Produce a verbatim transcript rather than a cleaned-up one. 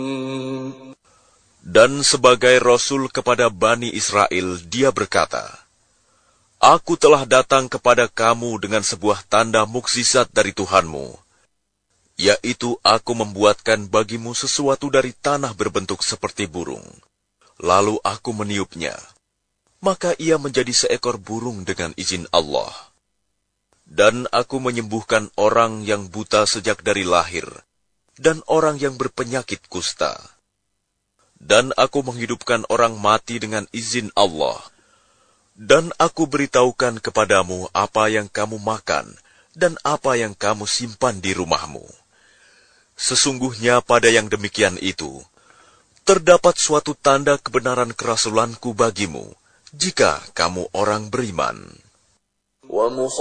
Dan sebagai Rasul kepada Bani Israel, dia berkata, Aku telah datang kepada kamu dengan sebuah tanda mukjizat dari Tuhanmu, yaitu aku membuatkan bagimu sesuatu dari tanah berbentuk seperti burung. Lalu aku meniupnya, maka ia menjadi seekor burung dengan izin Allah. Dan aku menyembuhkan orang yang buta sejak dari lahir, dan orang yang berpenyakit kusta. Dan aku menghidupkan orang mati dengan izin Allah. Dan aku beritahukan kepadamu apa yang kamu makan, dan apa yang kamu simpan di rumahmu. Sesungguhnya pada yang demikian itu, terdapat suatu tanda kebenaran kerasulanku bagimu, jika kamu orang beriman.